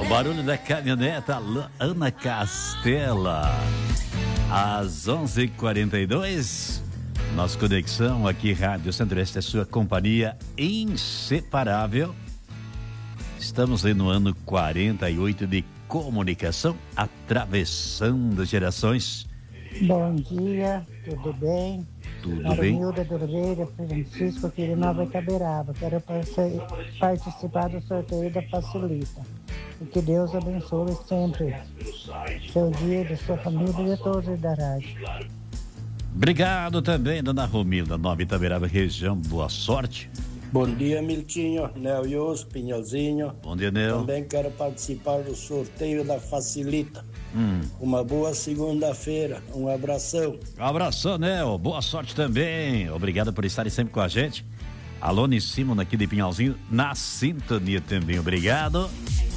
barulho da caminhoneta Ana Castela. Às 11h42, nossa conexão aqui, Rádio Centro-Oeste, é sua companhia inseparável. Estamos aí no ano 48 de comunicação, atravessando gerações. Bom dia, tudo bem? Tudo bem? Marinilda de Oliveira, Francisco aqui de Nova Itaberaba. Quero participar do sorteio da Facilita. E que Deus abençoe sempre seu dia, de sua família e de todos da rádio. Obrigado também, dona Romilda, Nova Itaberaba, região. Boa sorte. Bom dia, Miltinho, Nel Pinhalzinho. Bom dia, Nel. Também quero participar do sorteio da Facilita. Uma boa segunda-feira, um abração. Um abração, Nel, boa sorte também. Obrigado por estarem sempre com a gente. Alone Simon aqui de Pinhalzinho, na sintonia também, obrigado.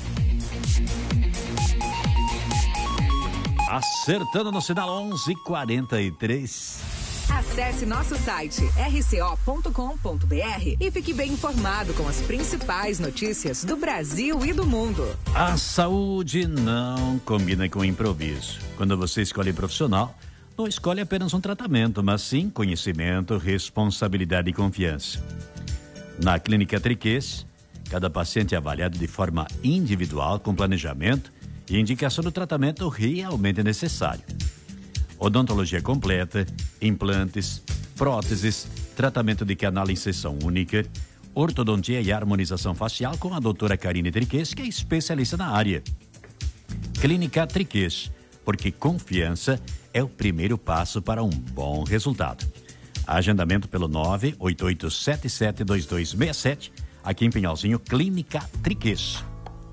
Acertando no sinal 11h43. Acesse nosso site rco.com.br e fique bem informado com as principais notícias do Brasil e do mundo. A saúde não combina com improviso. Quando você escolhe profissional, não escolhe apenas um tratamento, mas sim conhecimento, responsabilidade e confiança. Na Clínica Triquês, cada paciente é avaliado de forma individual, com planejamento e indicação do tratamento realmente necessário. Odontologia completa, implantes, próteses, tratamento de canal em sessão única, ortodontia e harmonização facial com a doutora Karine Triquês, que é especialista na área. Clínica Triquês, porque confiança é o primeiro passo para um bom resultado. Agendamento pelo 988772267, aqui em Pinhalzinho, Clínica Triquês.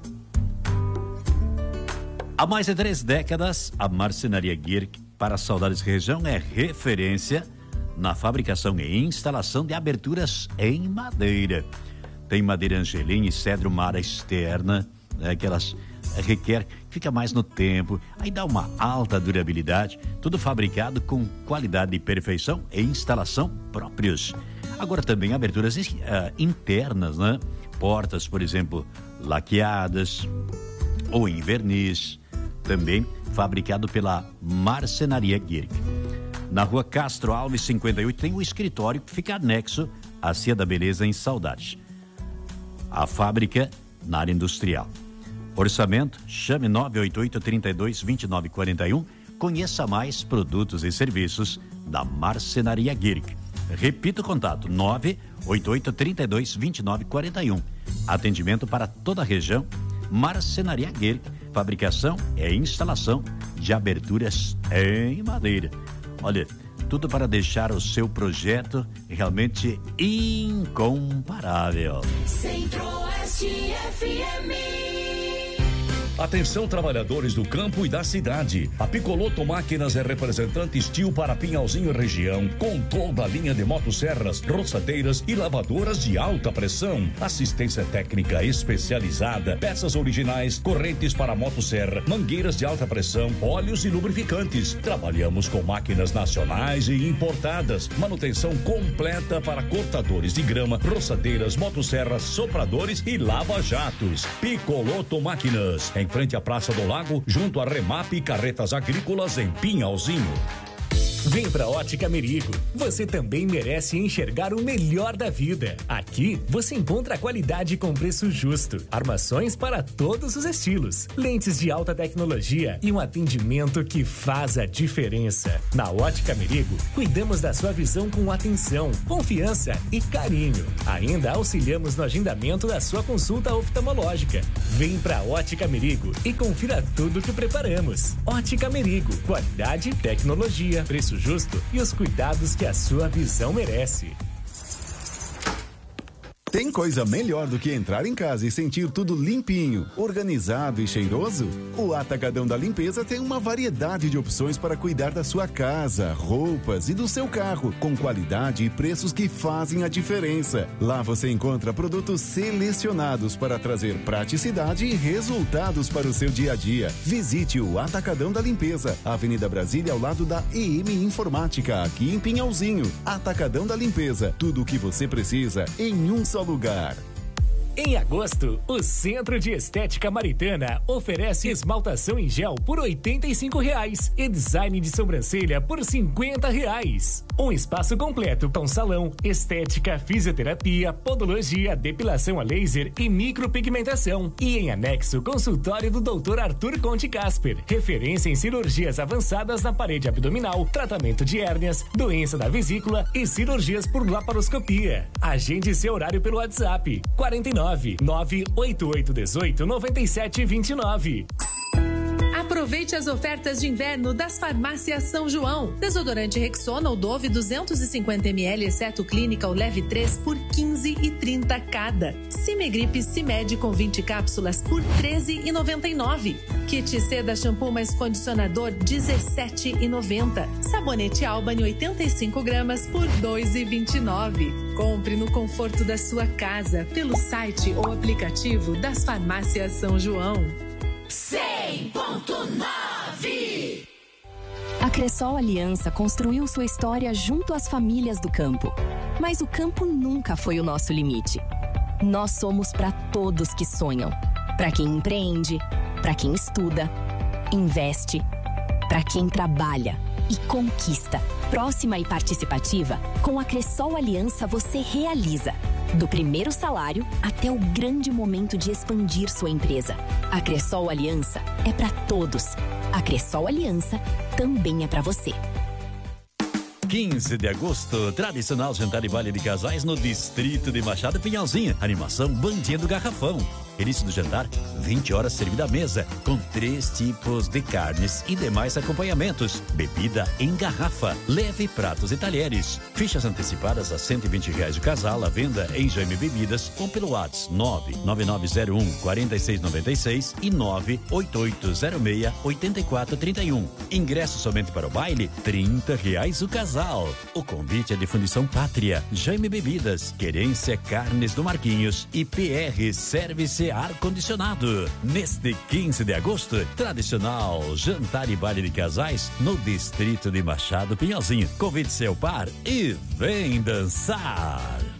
Há mais de 3 décadas, a Marcenaria Guirc para Saudades Região é referência na fabricação e instalação de aberturas em madeira. Tem madeira angelim e cedro mara externa, né, que elas requer, fica mais no tempo, aí dá uma alta durabilidade, tudo fabricado com qualidade e perfeição e instalação próprios. Agora também aberturas internas, né? Portas, por exemplo, laqueadas ou em verniz, também fabricado pela Marcenaria Guirc. Na rua Castro Alves 58 tem o escritório que fica anexo à Cia da Beleza em Saudades. A fábrica na área industrial. Orçamento, chame 988-32-2941. Conheça mais produtos e serviços da Marcenaria Guirc. Repita o contato, 988-32-2941. Atendimento para toda a região. Marcenaria Guirc, fabricação e instalação de aberturas em madeira. Olha, tudo para deixar o seu projeto realmente incomparável. Centro-Oeste FM. Atenção, trabalhadores do campo e da cidade. A Picoloto Máquinas é representante Steel para Pinhalzinho e região, com toda a linha de motosserras, roçadeiras e lavadoras de alta pressão. Assistência técnica especializada, peças originais, correntes para motosserra, mangueiras de alta pressão, óleos e lubrificantes. Trabalhamos com máquinas nacionais e importadas. Manutenção completa para cortadores de grama, roçadeiras, motosserras, sopradores e lava-jatos. Picoloto Máquinas, em frente à Praça do Lago, junto a Remap e Carretas Agrícolas em Pinhalzinho. Vem pra Ótica Merigo. Você também merece enxergar o melhor da vida. Aqui você encontra qualidade com preço justo, armações para todos os estilos, lentes de alta tecnologia e um atendimento que faz a diferença. Na Ótica Merigo, cuidamos da sua visão com atenção, confiança e carinho. Ainda auxiliamos no agendamento da sua consulta oftalmológica. Vem pra Ótica Merigo e confira tudo que preparamos. Ótica Merigo, qualidade, tecnologia, preço justo e os cuidados que a sua visão merece. Tem coisa melhor do que entrar em casa e sentir tudo limpinho, organizado e cheiroso? O Atacadão da Limpeza tem uma variedade de opções para cuidar da sua casa, roupas e do seu carro, com qualidade e preços que fazem a diferença. Lá você encontra produtos selecionados para trazer praticidade e resultados para o seu dia a dia. Visite o Atacadão da Limpeza, Avenida Brasília, ao lado da EM Informática, aqui em Pinhalzinho. Atacadão da Limpeza, tudo o que você precisa em um só lugar. Em agosto, o Centro de Estética Maritana oferece esmaltação em gel por R$ 85 e design de sobrancelha por R$ 50. Um espaço completo com salão, estética, fisioterapia, podologia, depilação a laser e micropigmentação. E em anexo, consultório do Dr. Arthur Conte Casper, referência em cirurgias avançadas na parede abdominal, tratamento de hérnias, doença da vesícula e cirurgias por laparoscopia. Agende seu horário pelo WhatsApp 49 98818 9729. Aproveite as ofertas de inverno das Farmácias São João. Desodorante Rexona ou Dove 250ml, exceto Clínica ou Leve 3 por R$ 15,30 cada. Cimegripe Cimed com 20 cápsulas por R$ 13,99. Kit Seda Shampoo mais Condicionador R$ 17,90. Sabonete Albany 85 gramas por R$ 2,29. Compre no conforto da sua casa pelo site ou aplicativo das Farmácias São João. 100.9. A Cressol Aliança construiu sua história junto às famílias do campo. Mas o campo nunca foi o nosso limite. Nós somos para todos que sonham. Para quem empreende, para quem estuda, investe, para quem trabalha e conquista. Próxima e participativa, com a Cressol Aliança você realiza. Do primeiro salário até o grande momento de expandir sua empresa. A Cressol Aliança é para todos. A Cressol Aliança também é para você. 15 de agosto, tradicional jantar e baile de casais no distrito de Machado Pinhalzinho. Animação Bandinha do Garrafão. Início do jantar, 20 horas servida à mesa, com 3 tipos de carnes e demais acompanhamentos. Bebida em garrafa, leve pratos e talheres. Fichas antecipadas a R$ 120 o casal, à venda em Jaime Bebidas ou pelo WhatsApp 99901-4696 e 98806-8431. Ingresso somente para o baile, R$ 30 o casal. O convite é de Fundição Pátria, Jaime Bebidas, Querência Carnes do Marquinhos e PR Service Ar-Condicionado. Neste 15 de agosto, tradicional jantar e baile de casais no distrito de Machado Pinhalzinho. Convide seu par e vem dançar.